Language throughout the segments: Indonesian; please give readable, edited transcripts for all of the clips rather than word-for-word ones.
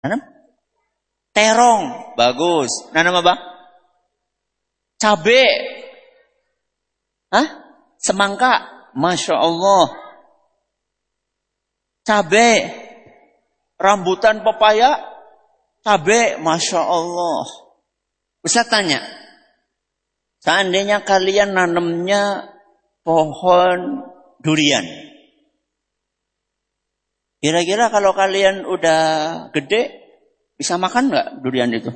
Nanam terong, bagus. Nanam apa? Cabe. Hah? Semangka, Masya Allah. Cabe. Rambutan pepaya, cabe, Masya Allah. Ustaz tanya, seandainya kalian nanamnya pohon durian, kira-kira kalau kalian udah gede, bisa makan nggak durian itu?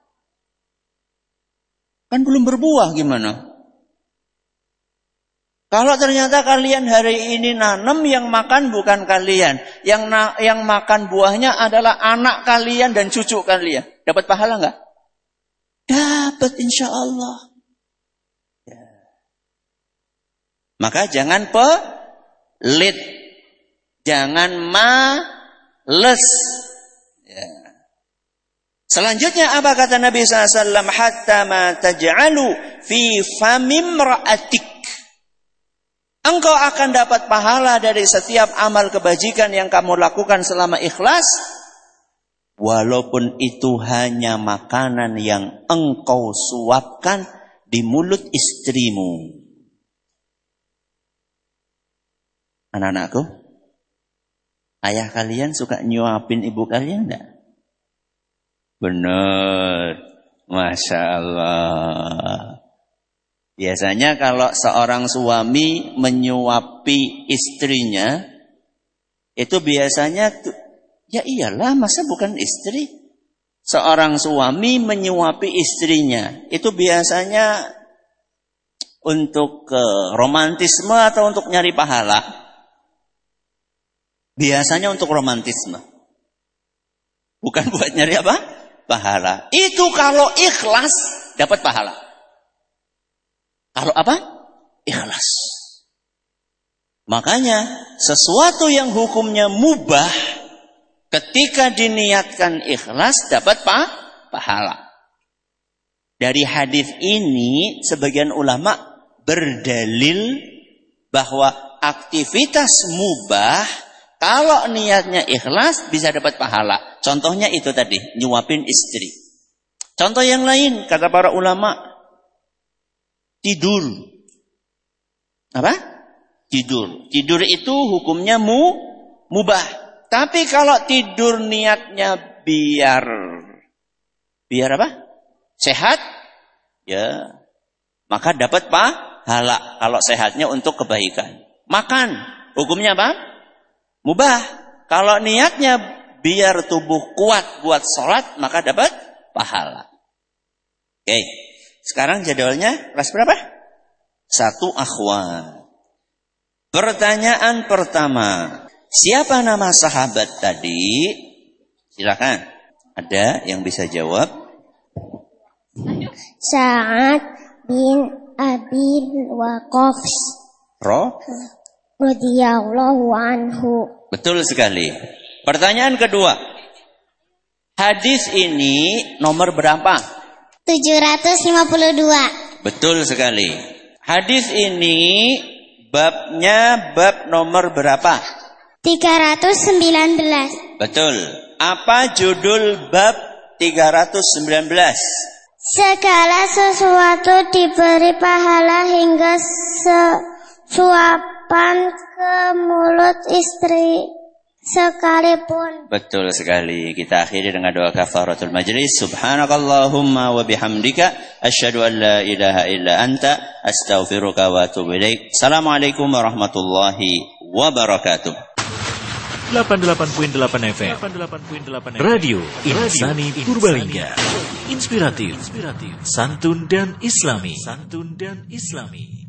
Kan belum berbuah gimana? Kalau ternyata kalian hari ini nanam, yang makan bukan kalian, yang makan buahnya adalah anak kalian dan cucu kalian, dapat pahala nggak? Dapat, insya Allah. Ya. Maka jangan pelit, jangan males. Ya. Selanjutnya apa kata Nabi SAW? Hatta ma taj'alu fi famim ra'atik. Engkau akan dapat pahala dari setiap amal kebajikan yang kamu lakukan selama ikhlas. Walaupun itu hanya makanan yang engkau suapkan di mulut istrimu. Anak-anakku, ayah kalian suka nyuapin ibu kalian enggak? Benar. Masya Allah. Biasanya kalau seorang suami menyuapi istrinya, itu biasanya, ya iyalah, masa bukan istri? Seorang suami menyuapi istrinya, itu biasanya untuk romantisme atau untuk nyari pahala? Biasanya untuk romantisme. Bukan buat nyari apa? Pahala. Itu kalau ikhlas, dapat pahala. Kalau apa? Ikhlas. Makanya sesuatu yang hukumnya mubah ketika diniatkan ikhlas dapat pahala. Dari hadis ini sebagian ulama berdalil bahwa aktivitas mubah kalau niatnya ikhlas bisa dapat pahala. Contohnya itu tadi, nyuapin istri. Contoh yang lain kata para ulama, tidur. Apa? Tidur. Tidur itu hukumnya mubah. Tapi kalau tidur niatnya biar apa? Sehat, ya, maka dapat pahala. Kalau sehatnya untuk kebaikan. Makan, hukumnya apa? Mubah. Kalau niatnya biar tubuh kuat buat sholat, maka dapat pahala. Oke. Sekarang jadwalnya kelas berapa? 1 akhwan. Pertanyaan pertama. Siapa nama sahabat tadi? Silakan. Ada yang bisa jawab? Sa'ad bin Abi Waqqas radhiyallahu anhu. Betul sekali. Pertanyaan kedua. Hadis ini nomor berapa? 752. Betul sekali. Hadis ini babnya bab nomor berapa? 319. Betul. Apa judul bab 319? Segala sesuatu diberi pahala hingga suapan ke mulut istri sekalipun. Betul sekali. Kita akhiri dengan doa kafaratul majlis. Subhanakallahumma wa bihamdika asyhadu an la ilaha illa anta astaghfiruka wa atubu ilaik. Assalamualaikum warahmatullahi wabarakatuh. 88.8 FM Radio Insani Purbalingga. Inspiratif, santun dan islami.